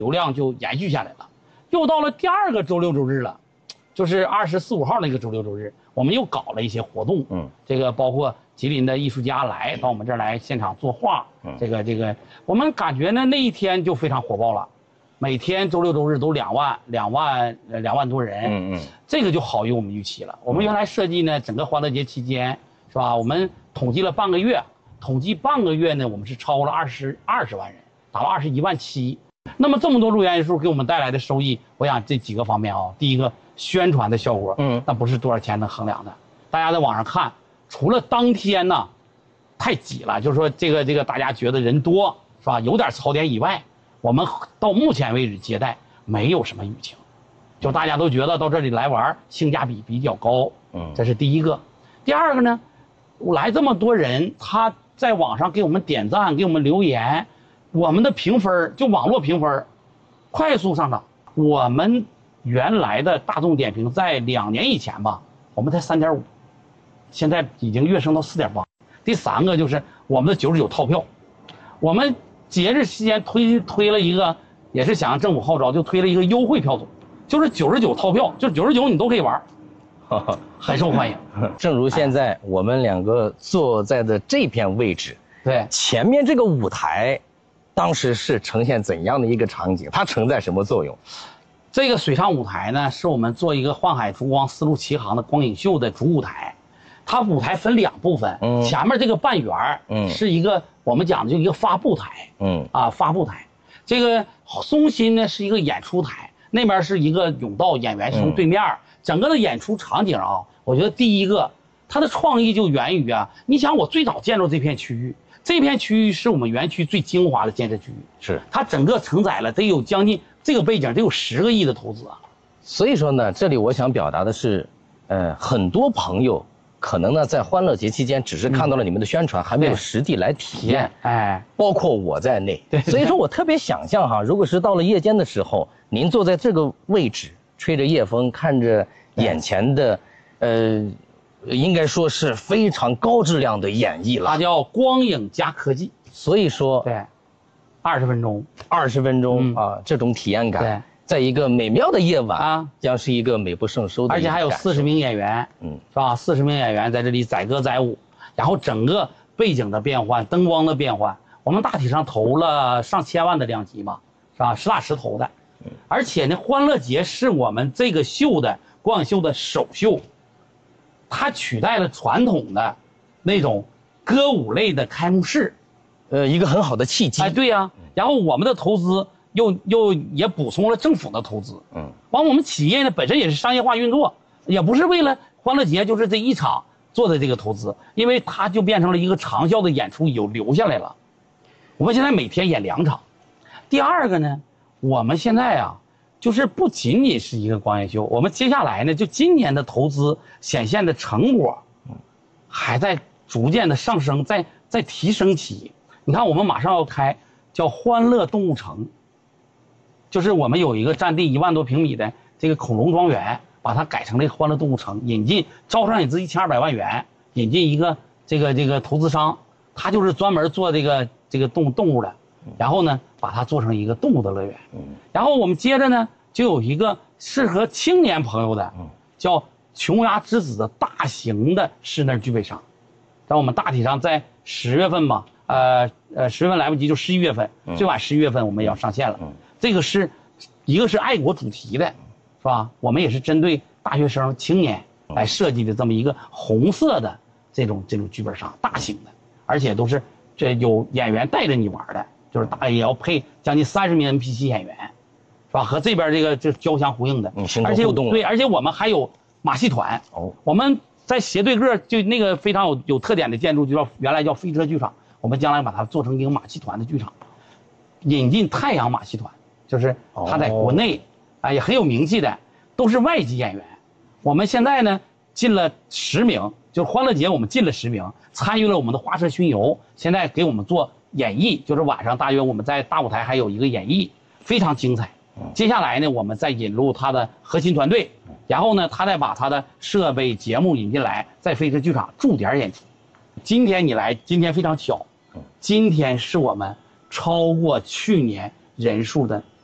流量就延续下来了。又到了第二个周六周日了，就是24、25号那个周六周日，我们又搞了一些活动。这个包括吉林的艺术家来到我们这儿来现场作画。这个，我们感觉呢那一天就非常火爆了，每天周六周日都2万多人。这个就好于我们预期了。我们原来设计呢，整个欢乐节期间是吧？我们统计了半个月，呢，我们是超过了20万人，达到21.7万。那么这么多入园人数给我们带来的收益，我想这几个方面啊，第一个宣传的效果，那不是多少钱能衡量的。大家在网上看，除了当天呢太挤了，就是说这个大家觉得人多是吧，有点槽点以外，我们到目前为止接待没有什么舆情，就大家都觉得到这里来玩性价比比较高。这是第一个。第二个呢，来这么多人，他在网上给我们点赞，给我们留言，我们的评分就网络评分快速上涨。我们原来的大众点评在2年以前吧，我们才3.5，现在已经跃升到4.8。第三个就是我们的99套票，我们节日期间推了一个，也是响应政府号召，就推了一个优惠票种，就是99套票，就是99你都可以玩，很受欢迎。 正如现在我们2个坐在的这片位置， 对， 前面这个舞台当时是呈现怎样的一个场景？它承载什么作用？ 这个水上舞台呢，是我们做一个幻海烛光丝路奇航的光影秀的主舞台。它舞台分2部分，前面这个半圆是一个我们讲的就一个发布台，发布台。这个中心呢是一个演出台，那边是一个甬道，演员是从对面。整个的演出场景啊，我觉得第一个它的创意就源于啊，你想我最早建筑这片区域。这片区域是我们园区最精华的建设区域， 是它整个承载了得有将近这个背景得有10个亿的投资啊。 所以说呢，这里我想表达的是，很多朋友可能呢在欢乐节期间只是看到了你们的宣传，还没有实地来体验，包括我在内。所以说我特别想象哈，如果是到了夜间的时候，您坐在这个位置，吹着夜风，看着眼前的，应该说是非常高质量的演绎了。 它叫光影加科技， 所以说对，20分钟啊，这种体验感，对，在一个美妙的夜晚啊， 将是一个美不胜收的。 而且还有40名演员，是吧？40名演员在这里载歌载舞，然后整个背景的变换、灯光的变换，我们大体上投了上千万的量级嘛，是吧？实打实投的。而且呢，欢乐节是我们这个秀的光影秀的首秀。它取代了传统的那种歌舞类的开幕式， 一个很好的契机。 对呀。然后我们的投资又也补充了政府的投资。完我们企业呢本身也是商业化运作，也不是为了欢乐节就是这一场做的这个投资，因为它就变成了一个长效的演出，有留下来了。我们现在每天演2场。第二个呢，我们现在啊。就是不仅仅是一个光影秀，我们接下来呢，就今年的投资显现的成果，还在逐渐的上升，在提升期。你看，我们马上要开叫欢乐动物城，就是我们有一个占地1万多平米的这个恐龙庄园，把它改成了欢乐动物城，招商引资1200万元，引进一个这个投资商，他就是专门做这个动物的。然后呢，把它做成一个动物的乐园。然后我们接着呢，就有一个适合青年朋友的，叫琼崖之子的大型的室内剧本杀。在我们大体上在10月份吧，10月份来不及就11月份，最晚11月份我们也要上线了。这个是一个是爱国主题的，是吧？我们也是针对大学生青年来设计的这么一个红色的这种剧本杀，大型的，而且都是这有演员带着你玩的。就是也要配将近30名 NPC 演员，是吧？和这边这个交相呼应的，而且对，而且我们还有马戏团。我们在斜对个就那个非常有特点的建筑，原来叫飞车剧场，我们将来把它做成一个马戏团的剧场，引进太阳马戏团，就是它在国内也很有名气的，都是外籍演员。我们现在呢进了10名，就是欢乐节我们进了10名，参与了我们的花车巡游，现在给我们做。演绎就是晚上大约我们在大舞台还有一个演绎，非常精彩。接下来呢，我们再引入他的核心团队，然后呢，他再把他的设备节目引进来，在飞车剧场驻点演出。今天你来，今天非常巧，今天是我们超过去年人数的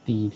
第一天。